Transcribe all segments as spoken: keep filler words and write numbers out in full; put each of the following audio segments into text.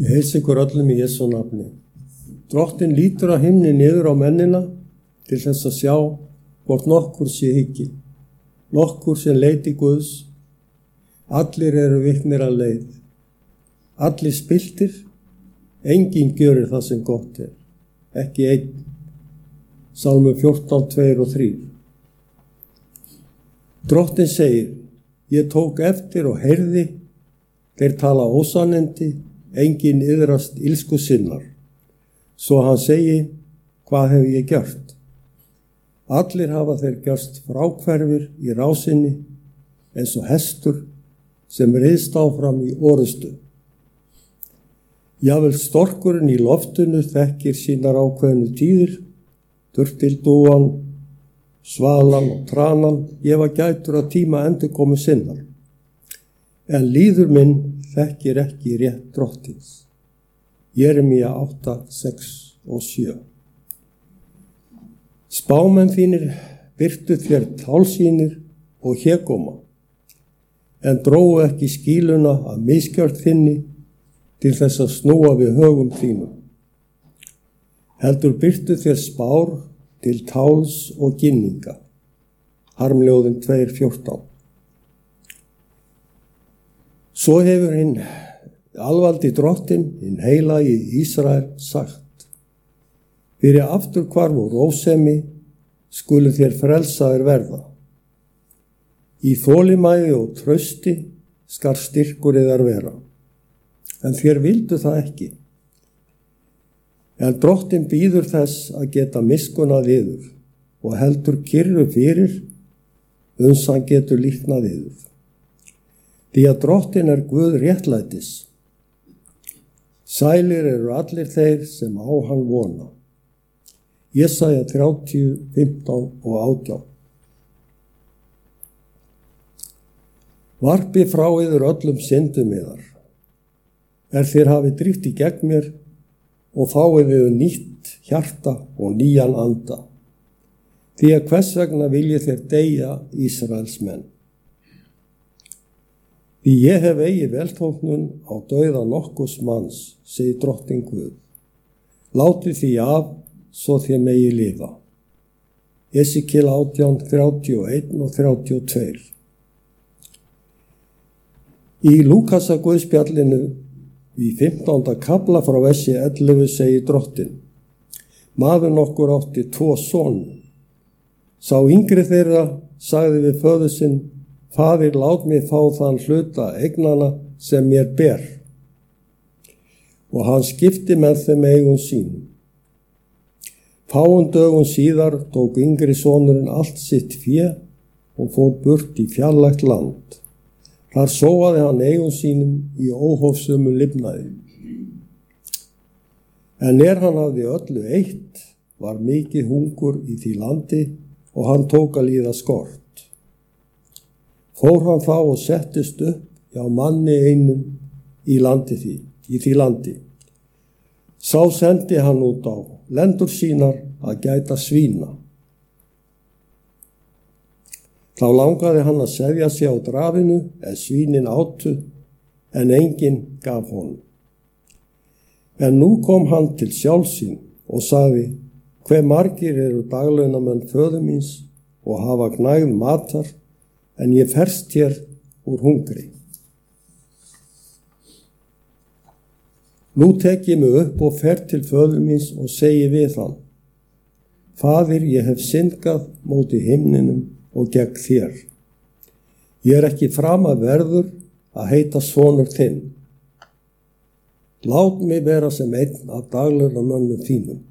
Ég heilsa ykkur öllum í Jesú nafni. Drottinn lítur af himni niður á mennina til þess að sjá hvort nokkur sé hyggi, nokkur sem leiti Guðs. Allir eru viknir að leið. Allir spiltir, enginn gjörir það sem gott er, ekki einn. Sálmur fjórtán, tvö og þrjú. Drottinn segir, ég tók eftir og heyrði, þeir tala ósannindi, enginn iðrast ilsku sinnar. Svo hann segi, hvað hef ég gjört? Allir hafa þeir gjörst fráhverfir í rásinni, eins og hestur sem riðst áfram í orustu. Jafnvel storkurinn í loftinu þekkir sínar ákveðnu tíðir, turtildúan, svalan og tranan, gefa gætur að tíma endurkomu sinnar. En líður minn þekkir ekki rétt Drottins. Jeremía átta, sex og sjö. Spámenn þínir birtu þér tálsýnir og hégóma, en dróu ekki skýluna af misgjörð þinni til þess að snúa við högum þínum. Heldur birtu þér spár til táls og ginninga. Harmljóðin tvö, fjórtán. Svo hefur hinn alvaldi Drottinn, hinn heilagi Ísrael sagt, fyrir afturhvarf og rósemi skulu þér frelsaðir verða. Í þolinmæði og trausti skal styrkur yðar vera, en þér vildu það ekki. En Drottinn býður þess að geta miskunnað yður og heldur kyrru fyrir uns hann getur líknað yður. Því að Drottinn er Guð réttlætis. Sælir eru allir þeir sem á hann vona. Jesaja þrjátíu, fimmtán og átján. Varpi frá yður öllum syndum yðar, er þér hafi dríft í gegn mér og fáið yður nýtt hjarta og nýjan anda. Því að hvers vegna viljið þér deyja Ísraels menn. Því ég hef eigi velþóknun á dauða nokkurs manns, segir Drottinn Guð. Látið því af, svo þér megi lifa. Esekíel átján, þrjátíu og eitt og þrjátíu og tvö. Í Lúkasa Guðspjallinu í fimmtánda kafla frá versi ellefu segir Drottinn, maður nokkur átti tvo soni. Sá yngri þeirra sagði við föður sinn, faðir, lát mig fá þann hluta eignana sem mér ber. Og hann skipti með þeim eigum sínum. Fáum dögum síðar tók yngri sonurinn allt sitt fé og fór burt í fjarlægt land. Þar sóaði hann eigum sínum í óhófsömu lifnaði. En er hann hafði öllu eitt, var mikið hungur í því landi og hann tók að líða skort. Fór hann þá og settist upp hjá manni einum í landi því, í því landi. Sá sendi hann út á lendur sínar að gæta svína. Þá langaði hann að sefja sig á drafinu en svínin átu, en enginn gaf honum. En nú kom hann til sjálfs sín og sagði, hve margir eru daglaunamenn föður míns og hafa gnægð matar, en ég ferst hér úr hungri. Nú tek ég mig upp og fer til föður míns og segi við hann, Faðir, ég hef syndgað móti himninum og gegn þér. Ég er ekki framar verður að heita sonur þinn. Lát mig vera sem einn af daglaunamönnum þínum.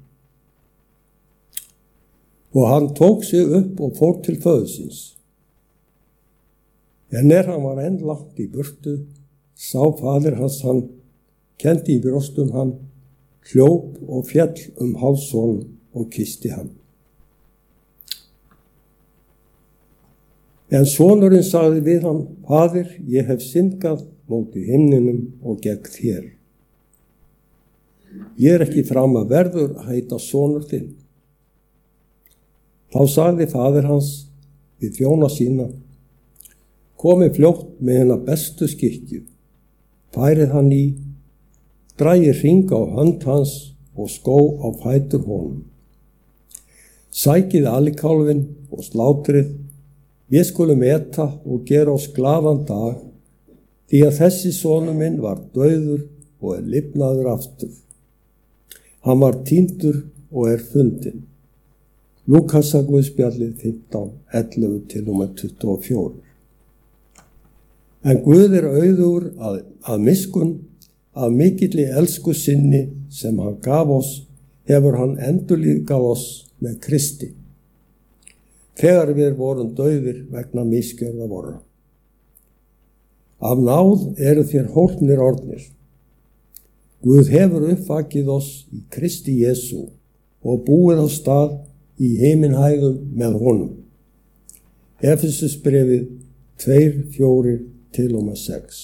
Og hann tók sig upp og fór til föður síns. En er hann var enn langt í burtu, sá faðir hans hann, kendi í brjóstum hann, hljóp og fjall um háls honum og kyssti hann. En sonurinn sagði við hann, Faðir, ég hef syndgað móti himninum og gegn þér. Ég er ekki framar verður að heita sonur þinn. Þá sagði faðir hans við þjóna sína, komið fljótt með hennar bestu skikkju, færið hann í, dragi hring á hönd hans og skó á fætur honum. Sækið alikálfinn og slátrið, við skulum eta og gera oss glaðan dag, því að þessi sonur minn var dauður og er lifnaður aftur. Hann var týndur og er fundinn. Lúkasarguðspjallið fimmtán, ellefu til og með tuttugu og fjögur. En Guð er auðugur að, að miskunn, af mikilli elsku sinni sem hann gaf oss, hefur hann endurlífgað oss með Kristi, þegar við vorum dauðir vegna misgjörða vorra. Af náð eru þér hólpnir orðnir. Guð hefur uppvakið oss í Kristi Jesú og búið á stað í himinhæðum með honum. Efesusbréfið tvö, fjögur til og með sex.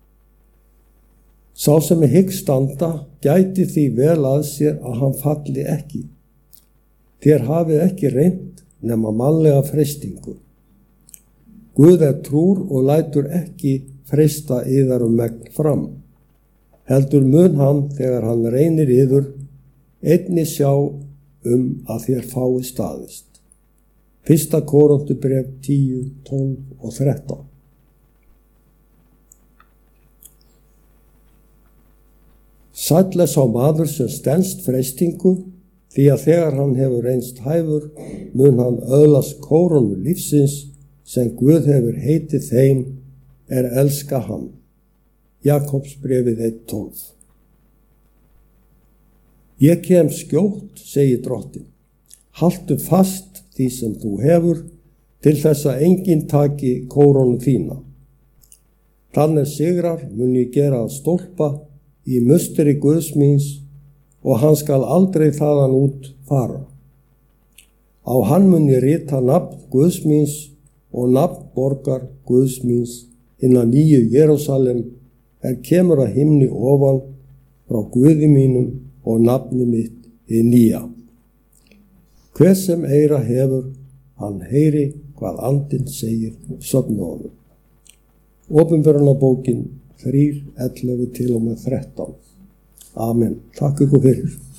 Sá sem er hygg standa gæti því vel að sér að hann falli ekki. Þér hafið ekki reynt nema mannlega freistingu. Guð er trúr og lætur ekki freista yðar um megn fram. Heldur mun hann þegar hann reynir yður einnig sjá um að þér fái staðist. Fyrsta Korinthubréf tíu, tólf og þrettán. Sæll er sá maður sem stenst freistingu, því að þegar hann hefur reynst hæfur, mun hann öðlast kórónu lífsins sem Guð hefur heitið þeim er elska hann. Jakobsbréfið eitt, tólf. Ég kem skjótt, segir drottinn. Haltu fast því sem þú hefur, til þess að enginn taki kórónu þína. Þannig sigrar mun ég gera að stólpa í musteri Guðs míns og hann skal aldrei þaðan út fara. Á hann mun ég rita nafn Guðs míns og nafn borgar Guðs míns innan nýju Jerúsalem er kemur að himni ofan frá Guði mínum og nafni mitt í nýja. Hver sem eyra hefur, hann heyri hvað andinn segir söfnuðunum. Opinberunarbókin þrjú, ellefu til og með þrettán. Amen. Takk ykkur fyrir.